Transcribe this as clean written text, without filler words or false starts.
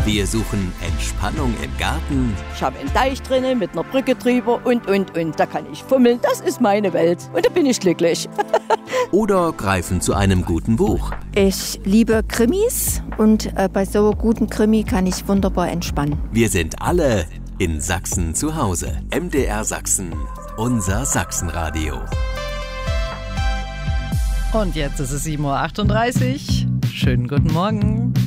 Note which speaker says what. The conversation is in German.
Speaker 1: Wir suchen Entspannung im Garten.
Speaker 2: Ich habe einen Teich drinnen mit einer Brücke drüber und. Da kann ich fummeln, das ist meine Welt. Und da bin ich glücklich.
Speaker 1: Oder greifen zu einem guten Buch.
Speaker 3: Ich liebe Krimis und bei so guten Krimi kann ich wunderbar entspannen.
Speaker 1: Wir sind alle in Sachsen zu Hause. MDR Sachsen, unser Sachsenradio.
Speaker 4: Und jetzt ist es 7:38 Uhr. Schönen guten Morgen.